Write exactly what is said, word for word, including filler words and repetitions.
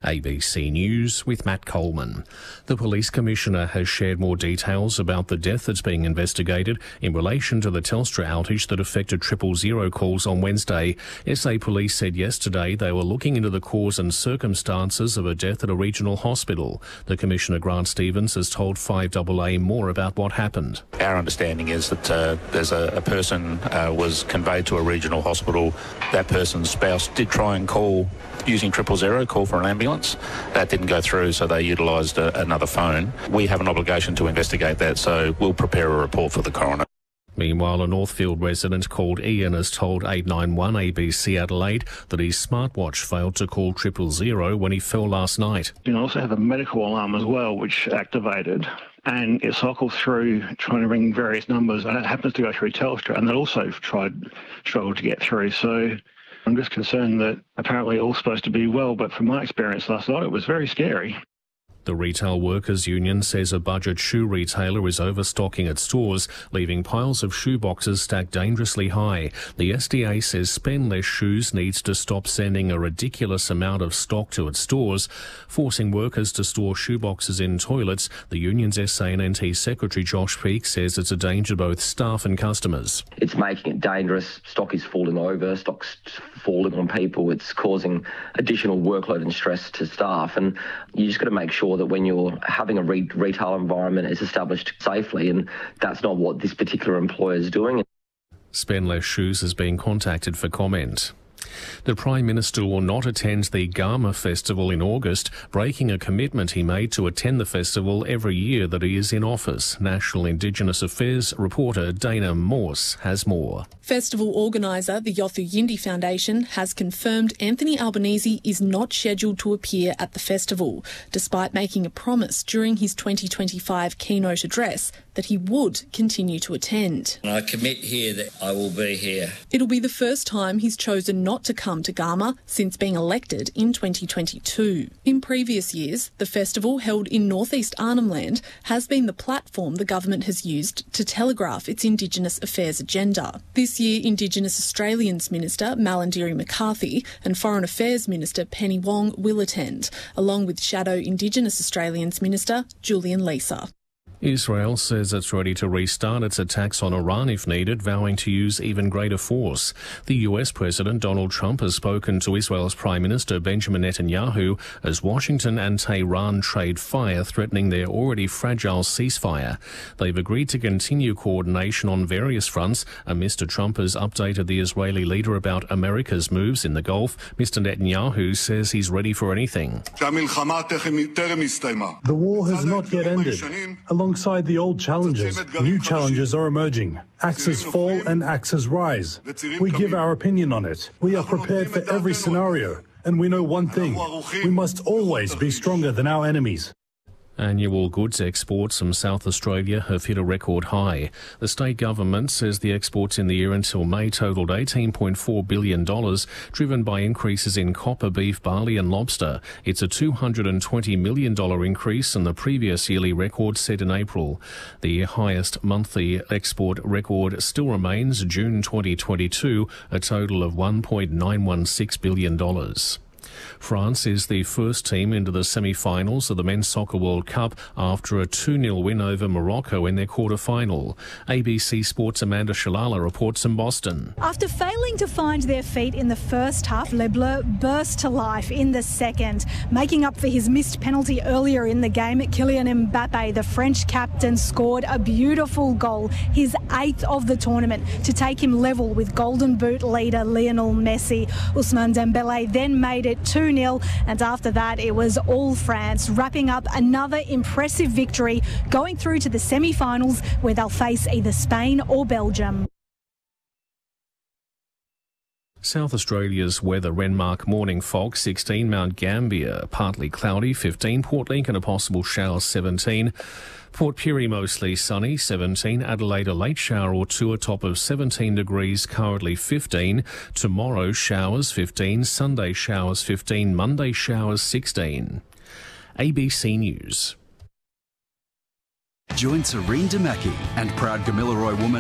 A B C News with Matt Coleman. The Police Commissioner has shared more details about the death that's being investigated in relation to the Telstra outage that affected triple zero calls on Wednesday. S A Police said yesterday they were looking into the cause and circumstances of a death at a regional hospital. The Commissioner, Grant Stevens, has told five A A more about what happened. Our understanding is that uh, there's a, a person uh, was conveyed to a regional hospital. That person's spouse did try and call using triple zero, call for an ambulance. That didn't go through, so they utilised a, another phone. We have an obligation to investigate that, so we'll prepare a report for the coroner. Meanwhile, a Northfield resident called Ian has told eight nine one A B C Adelaide that his smartwatch failed to call triple zero when he fell last night. You also have a medical alarm as well, which activated, and it cycled through trying to ring various numbers, and it happens to go through Telstra, and that also tried struggled to get through. So I'm just concerned that apparently all's supposed to be well, but from my experience last night, it was very scary. The Retail Workers Union says a budget shoe retailer is overstocking its stores, leaving piles of shoe boxes stacked dangerously high. The S D A says Spend Less Shoes needs to stop sending a ridiculous amount of stock to its stores, forcing workers to store shoe boxes in toilets. The union's S A N N T Secretary Josh Peake says it's a danger to both staff and customers. It's making it dangerous. Stock is falling over, stock's falling on people. It's causing additional workload and stress to staff, and you just got to make sure that when you're having a re- retail environment, it's established safely, and that's not what this particular employer is doing. Spend Less Shoes has been contacted for comment. The Prime Minister will not attend the Garma Festival in August, breaking a commitment he made to attend the festival every year that he is in office. National Indigenous Affairs reporter Dana Morse has more. Festival organiser, the Yothu Yindi Foundation, has confirmed Anthony Albanese is not scheduled to appear at the festival, despite making a promise during his twenty twenty-five keynote address that he would continue to attend. I commit here that I will be here. It'll be the first time he's chosen not to come to Garma since being elected in twenty twenty-two. In previous years, the festival held in northeast Arnhem Land has been the platform the government has used to telegraph its Indigenous affairs agenda. This year, Indigenous Australians Minister Malarndirri McCarthy and Foreign Affairs Minister Penny Wong will attend, along with Shadow Indigenous Australians Minister Julian Leeser. Israel says it's ready to restart its attacks on Iran if needed, vowing to use even greater force. The U S President Donald Trump has spoken to Israel's Prime Minister Benjamin Netanyahu as Washington and Tehran trade fire, threatening their already fragile ceasefire. They've agreed to continue coordination on various fronts, and Mister Trump has updated the Israeli leader about America's moves in the Gulf. Mister Netanyahu says he's ready for anything. The war has not yet ended. Alongside the old challenges, new challenges are emerging. Axes fall and axes rise. We give our opinion on it. We are prepared for every scenario. And we know one thing, we must always be stronger than our enemies. Annual goods exports from South Australia have hit a record high. The state government says the exports in the year until May totalled eighteen point four billion dollars, driven by increases in copper, beef, barley and lobster. It's a two hundred twenty million dollars increase on the previous yearly record set in April. The highest monthly export record still remains June twenty twenty-two, a total of one point nine one six billion dollars. France is the first team into the semi-finals of the Men's Soccer World Cup after a two nil win over Morocco in their quarter-final. A B C Sports' Amanda Shalala reports in Boston. After failing to find their feet in the first half, Les Bleus burst to life in the second. Making up for his missed penalty earlier in the game, Kylian Mbappe, the French captain, scored a beautiful goal, his eighth of the tournament, to take him level with Golden Boot leader Lionel Messi. Ousmane Dembele then made it two nil, and after that it was all France, wrapping up another impressive victory, going through to the semi-finals where they'll face either Spain or Belgium. South Australia's weather: Renmark morning fog sixteen, Mount Gambier partly cloudy fifteen, Port Lincoln a possible shower seventeen, Port Pirie mostly sunny seventeen, Adelaide a late shower or two, a top of seventeen degrees, currently fifteen. Tomorrow showers fifteen, Sunday showers fifteen, Monday showers sixteen. A B C News. Join Serene Damaki and proud Gamilaroi woman